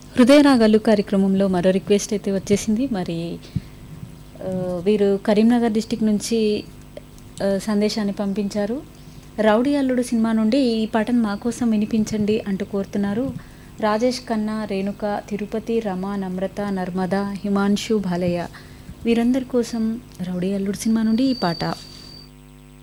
హృదయరాగాలు కార్యక్రమంలో మరో రిక్వెస్ట్ అయితే వచ్చేసింది. మరి వీరు కరీంనగర్ డిస్టిక్ నుంచి సందేశాన్ని పంపించారు. రౌడీ అల్లుడు సినిమా నుండి ఈ పాటను మా కోసం వినిపించండి అంటూ కోరుతున్నారు. రాజేష్ ఖన్నా, రేణుక, తిరుపతి, రమ, నమ్రత, నర్మద, హిమాన్షు, బాలయ్య వీరందరి కోసం రౌడీ అల్లుడు సినిమా నుండి ఈ పాట.